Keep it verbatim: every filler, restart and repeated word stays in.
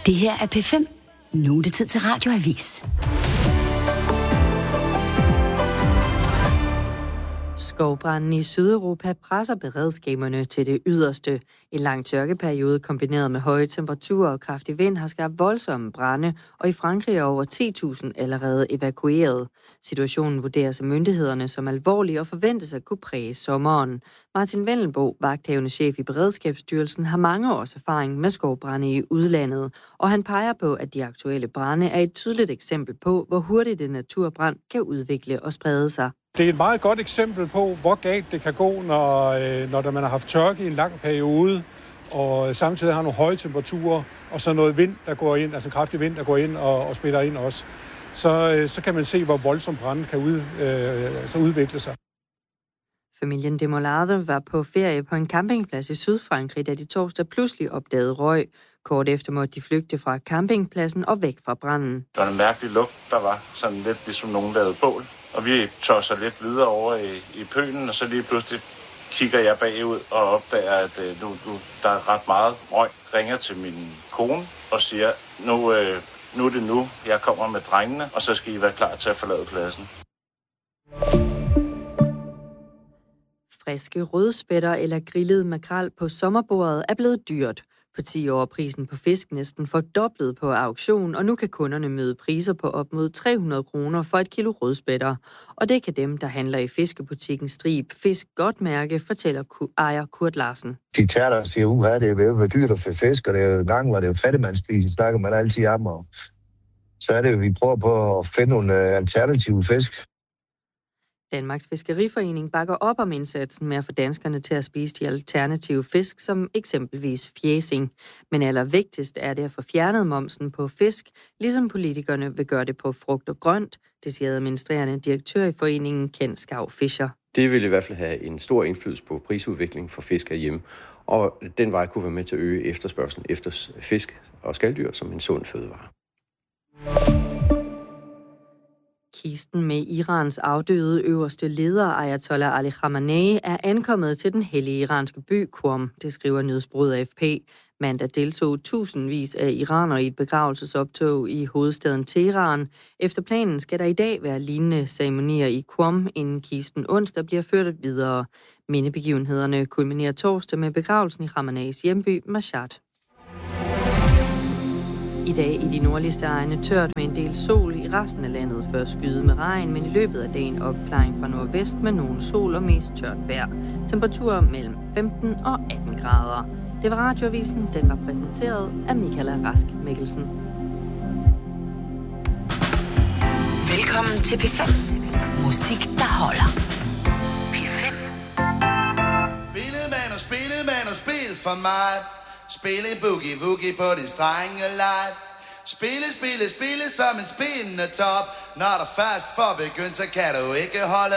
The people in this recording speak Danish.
Det her er P fem. Nu er det tid til Radioavis. Skovbranden i Sydeuropa presser beredskaberne til det yderste. En lang tørkeperiode kombineret med høje temperaturer og kraftig vind har skabt voldsomme brande, og i Frankrig er over ti tusind allerede evakueret. Situationen vurderes af myndighederne som alvorlig og forventes at kunne præge sommeren. Martin Wendelbo, vagthavende chef i Beredskabsstyrelsen, har mange års erfaring med skovbrande i udlandet, og han peger på, at de aktuelle brande er et tydeligt eksempel på, hvor hurtigt en naturbrand kan udvikle og sprede sig. Det er et meget godt eksempel på, hvor galt det kan gå, når, øh, når man har haft tørke i en lang periode, og samtidig har nogle høje temperaturer, og så noget vind, der går ind, altså kraftig vind, der går ind og, og spiller ind også. Så, øh, så kan man se, hvor voldsom branden kan ud, øh, altså udvikle sig. Familien Demolade var på ferie på en campingplads i Sydfrankrig, da de torsdag pludselig opdagede røg. Kort efter måtte de flygte fra campingpladsen og væk fra branden. Der var en mærkelig lugt, der var sådan lidt ligesom nogen lavede bål. Og vi tosser lidt videre over i, i pølen, og så lige pludselig kigger jeg bagud og opdager, at øh, nu, nu, der er ret meget røg. Ringer til min kone og siger, nu, øh, nu er det nu, jeg kommer med drengene, og så skal I være klar til at forlade pladsen. Friske rødspætter eller grillet makrel på sommerbordet er blevet dyrt. På ti år er prisen på fisk næsten fordoblet på auktion, og nu kan kunderne møde priser på op mod tre hundrede kroner for et kilo rødspætter. Og det kan dem, der handler i fiskebutikken Strib Fisk godt mærke, fortæller ejer Kurt Larsen. De tager og siger, uha, det er ved at være dyrt at få fisk, og det er jo gang, hvor det er jo fattigmandsspil, snakker man altid om. Og så er det, vi prøver på at finde nogle alternative fisk. Danmarks Fiskeriforening bakker op om indsatsen med at få danskerne til at spise de alternative fisk, som eksempelvis fjæsing. Men allervigtigst er det at få fjernet momsen på fisk, ligesom politikerne vil gøre det på frugt og grønt. Det siger administrerende direktør i foreningen Ken Skau Fischer. Det vil i hvert fald have en stor indflydelse på prisudviklingen for fisk herhjemme, og den vej kunne være med til at øge efterspørgslen efter fisk og skaldyr som en sund fødevare. Kisten med Irans afdøde øverste leder, Ayatollah Ali Khamenei, er ankommet til den hellige iranske by Qom, det skriver nyhedsbureauet A F P. Mandag deltog tusindvis af iranere i et begravelsesoptog i hovedstaden Teheran. Efter planen skal der i dag være lignende ceremonier i Qom, inden kisten onsdag bliver ført videre. Mindebegivenhederne kulminerer torsdag med begravelsen i Khameneis hjemby Mashhad. I dag i de nordligste egne tørt med en del sol, i resten af landet før skyde med regn, men i løbet af dagen opklaring fra nordvest med nogen sol og mest tørt vejr. Temperaturer mellem femten og atten grader. Det var Radioavisen, den var præsenteret af Michaela Rask Mikkelsen. Velkommen til P fem. Musik, der holder. P fem. Spillet man og spillet man og spil for mig. Spille boogie woogie på din strenge leg. Spille, spille, spille som en spindende top. Når der først får begyndt, så kan du ikke holde